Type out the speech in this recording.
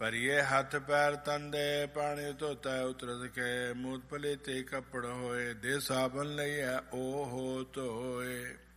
ਭਰੀਏ ਹੱਥ ਪੈਰ ਤੰਦੇ ਪਾਣੀ ਧੋਤਾ ਉਤਰਤ ਕੇ ਮੂਤ ਪਲੇਤੇ ਕੱਪੜ ਹੋਏ ਦੇ ਸਾਬਨ ਲਈਐ ਉਹ ਧੋਏ